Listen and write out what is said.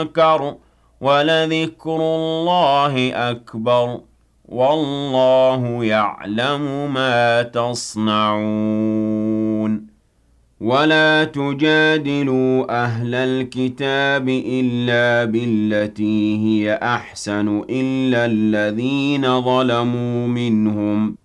أنكر ولذكر الله أكبر والله يعلم ما تصنعون ولا تجادلوا أهل الكتاب إلا بالتي هي أحسن إلا الذين ظلموا منهم